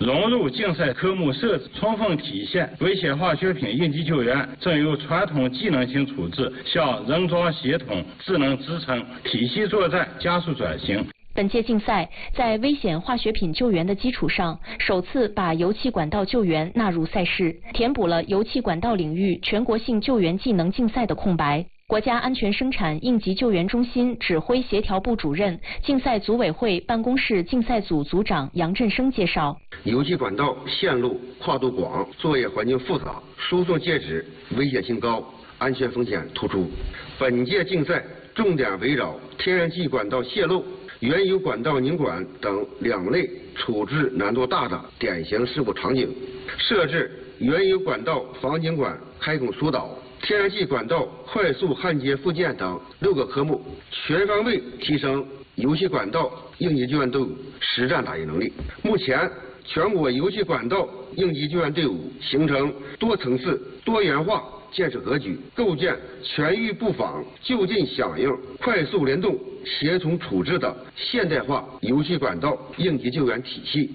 融入竞赛科目设置，充分体现危险化学品应急救援正由传统技能型处置向人装协同智能支撑体系作战加速转型。 本届竞赛在危险化学品救援的基础上，首次把油气管道救援纳入赛事，填补了油气管道领域全国性救援技能竞赛的空白。国家安全生产应急救援中心指挥协调部主任、竞赛组委会办公室竞赛组组长杨振生介绍： 油气管道线路跨度广，作业环境复杂，输送介质危险性高，安全风险突出。本届竞赛重点围绕天然气管道泄漏、原油管道拧管等两类处置难度大的典型事故场景，设置原油管道防拧管开孔疏导、天然气管道快速焊接附件等6个科目，全方位提升油气管道应急救援队伍实战打击能力。目前，全国油气管道应急救援队伍形成多层次、多元化建设格局，构建全域布防、就近响应、快速联动、协同处置的现代化油气管道应急救援体系。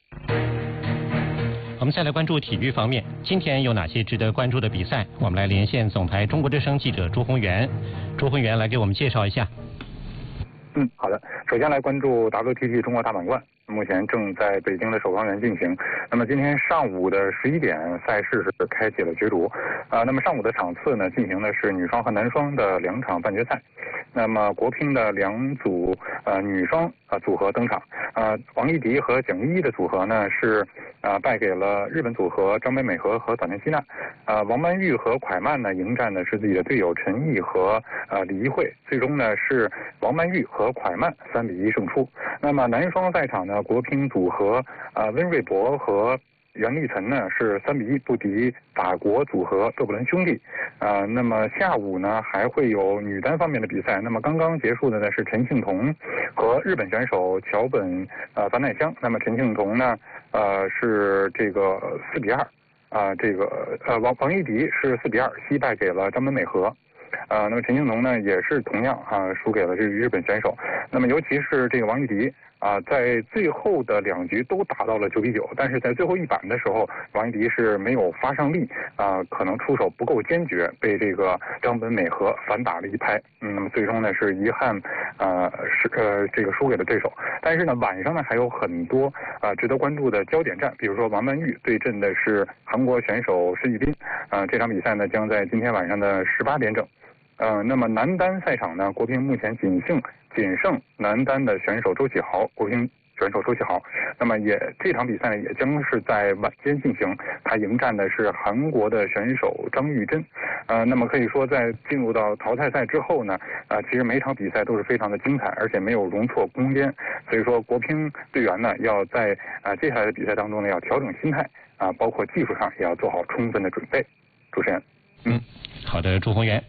我们再来关注体育方面，今天有哪些值得关注的比赛？我们来连线总台中国之声记者朱宏元。朱宏元来给我们介绍一下。 好的。首先来关注 WTT 中国大满贯，目前正在北京的首钢园进行。那么今天上午的11点，赛事是开启了角逐。那么上午的场次呢，进行的是女双和男双的2场半决赛。那么国乒的2组女双组合登场。王艺迪和蒋依依的组合呢是败给了日本组合张本美和和早田希娜。王曼玉和蒯曼呢迎战的是自己的队友陈毅和李怡慧，最终呢是王曼玉和蒯曼3比1胜出。那么男双赛场呢，国乒组合温瑞博和袁立岑呢是3比1不敌法国组合勒布伦兄弟。那么下午呢还会有女单方面的比赛。那么刚刚结束的呢是陈幸同和日本选手桥本凡奈香。那么陈幸同呢是这个4比2。王艺迪是4比2惜败给了张本美和。那么陈幸同呢也是同样输给了这个日本选手。那么尤其是这个王艺迪在最后的2局都打到了9比9，但是在最后一板的时候，王艺迪是没有发上力，可能出手不够坚决，被这个张本美和反打了一拍。那么最终呢是遗憾这个输给了对手。但是呢晚上呢还有很多值得关注的焦点战，比如说王曼玉对阵的是韩国选手施玉斌。这场比赛呢将在今天晚上的18点整。那么男单赛场呢，国乒目前仅剩男单的选手周启豪，国乒选手周启豪。那么这场比赛呢，也将是在晚间进行，他迎战的是韩国的选手张玉珍。那么可以说在进入到淘汰赛之后呢，其实每场比赛都是非常的精彩，而且没有容错空间。所以说国乒队员呢，要在接下来的比赛当中呢，要调整心态包括技术上也要做好充分的准备。主持人。 好的，朱宏元。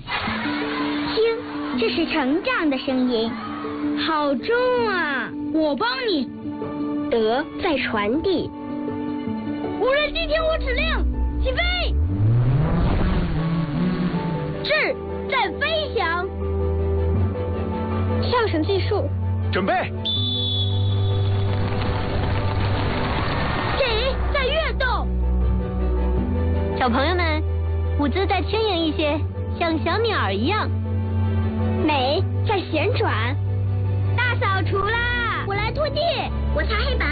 听，这是成长的声音，好重啊！我帮你。德在传递。无人机听我指令，起飞。智在飞翔。上升技术。 准备。 己在跃动。 小朋友们，舞姿再轻盈一些。像小鸟一样。 美在旋转。大扫除啦！我来拖地，我擦黑板。